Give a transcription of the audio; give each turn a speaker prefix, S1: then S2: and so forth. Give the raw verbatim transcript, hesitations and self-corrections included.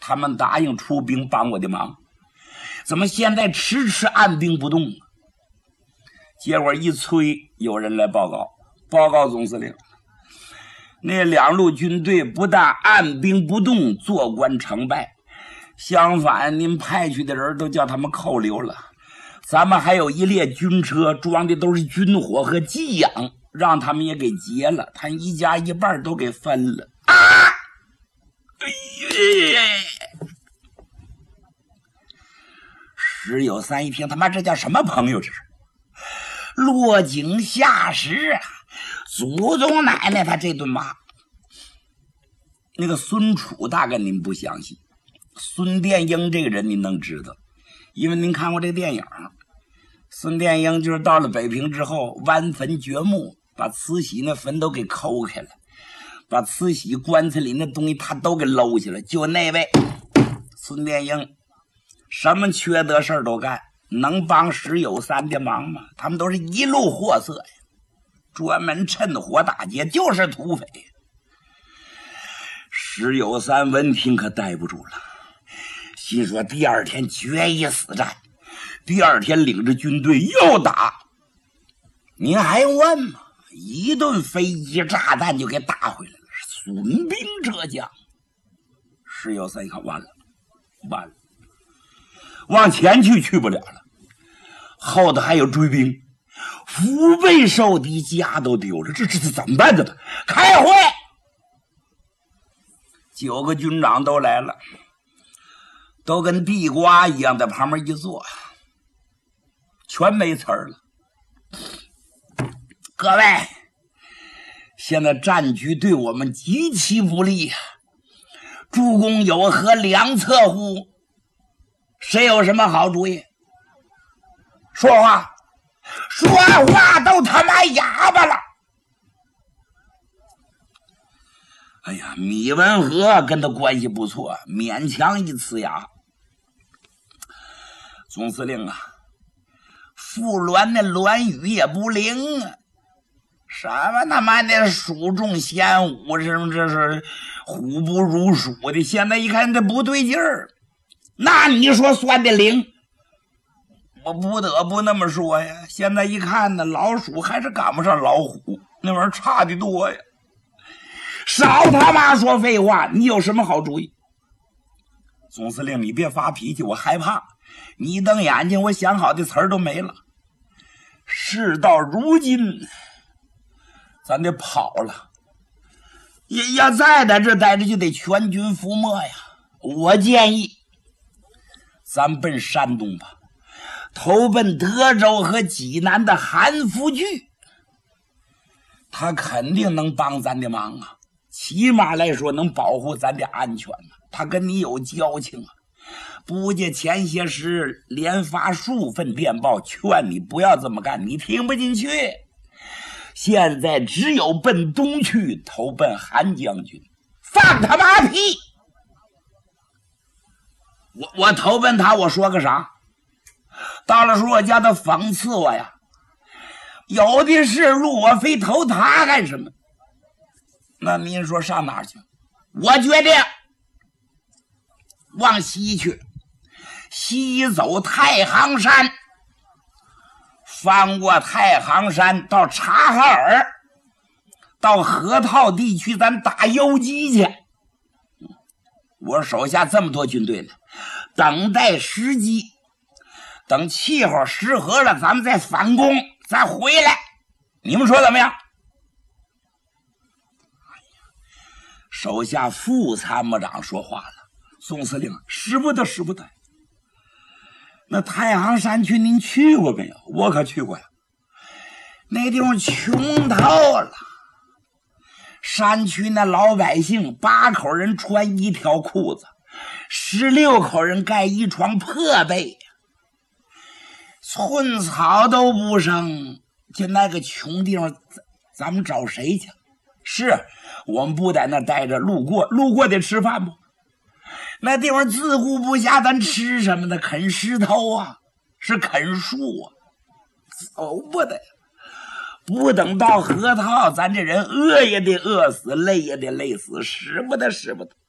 S1: 他们答应出兵帮我的忙，怎么现在迟迟按兵不动？结果一催，有人来报告，报告总司令，那两路军队不但按兵不动，坐观成败，相反，您派去的人都叫他们扣留了。咱们还有一列军车，装的都是军火和给养，让他们也给劫了，他一家一半都给分了。啊！哎呀！石有三一听，他妈这叫什么朋友？这是落井下石啊！祖宗奶奶他这顿骂。那个孙楚大概您不相信，孙殿英这个人您能知道，因为您看过这电影。孙殿英就是到了北平之后，剜坟掘墓，把慈禧那坟都给抠开了，把慈禧棺材里那东西他都给搂起来。就那位孙殿英，什么缺德事儿都干，能帮石有三的忙吗？他们都是一路货色呀，专门趁火打劫，就是土匪。石有三闻听可待不住了，心说第二天决一死战。第二天领着军队又打，您还问吗？一顿飞机炸弹就给打回来了，损兵折将。石有三一看，完了完了，往前去去不了了，后头还有追兵，腹背受敌，家都丢了，这这这怎么办？这的开会，九个军长都来了，都跟地瓜一样，在旁边一坐，全没词儿了。各位，现在战局对我们极其不利啊！主公有何良策乎？谁有什么好主意？说话，说话都他妈哑巴了！哎呀，米文和跟他关系不错，勉强一呲牙。总司令啊，傅鸾那鸾语也不灵啊，什么他妈的蜀中先武，什么这是虎不如鼠的，现在一看这不对劲儿，那你说算得灵？我不得不那么说呀，现在一看呢，老鼠还是赶不上老虎，那玩意儿差得多呀。少他妈说废话，你有什么好主意？总司令，你别发脾气，我害怕。你一瞪眼睛，我想好的词儿都没了。事到如今，咱得跑了。也要再在这待着，就得全军覆没呀。我建议，咱奔山东吧，投奔德州和济南的韩复榘，他肯定能帮咱的忙啊。起码来说能保护咱的安全啊，他跟你有交情啊。不介前些时连发数份电报劝你不要这么干，你听不进去。现在只有奔东去，投奔韩将军。放他妈屁！我我投奔他，我说个啥？到了时候我叫他讽刺我呀，有的是路，我非投他干什么？那您说上哪儿去？我决定往西去，西走太行山，翻过太行山到察哈尔，到河套地区咱打游击去。我手下这么多军队呢，等待时机，等气候适合了，咱们再反攻，再回来。你们说怎么样？手下副参谋长说话了，总司令，使不得使不得。那太行山区您去过没有？我可去过呀，那地方穷透了。山区那老百姓八口人穿一条裤子，十六口人盖一床破被，寸草都不生。就那个穷地方，咱们找谁去？是我们不在那待着，路过路过得吃饭不？那地方自顾不暇，咱吃什么呢？啃石头啊，是啃树啊，走不得。不等到河套，咱这人饿也得饿死，累也得累死，使不得使不得。